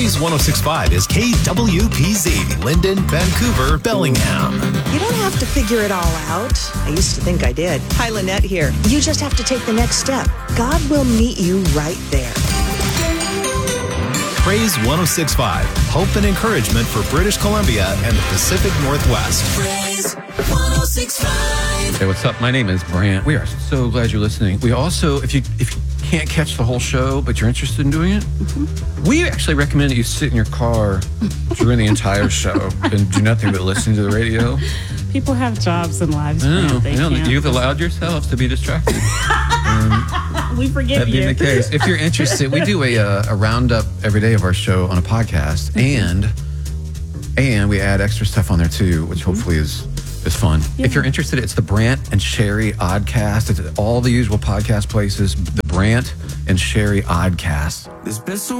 Praise 106.5 is KWPZ, Linden, Vancouver, Bellingham. You don't have to figure it all out. I used to think I did. Hi, Lynette here. You just have to take the next step. God will meet you right there. Praise 106.5, hope and encouragement for British Columbia and the Pacific Northwest. Praise 106.5. Hey, what's up? My name is Brant. We are so glad you're listening. We also, if you can't catch the whole show, but you're interested in doing it, we actually recommend that you sit in your car during the entire show and do nothing but listen to the radio. People have jobs and lives. I know. Can't. You've allowed yourselves to be distracted. We forgive That being you. the case, if you're interested, we do a roundup every day of our show on a podcast, and we add extra stuff on there too, which hopefully is fun. Yeah. If you're interested, it's the Brant and Sherry Oddcast. It's at all the usual podcast places. The Brant and Sherry Oddcast. There's been so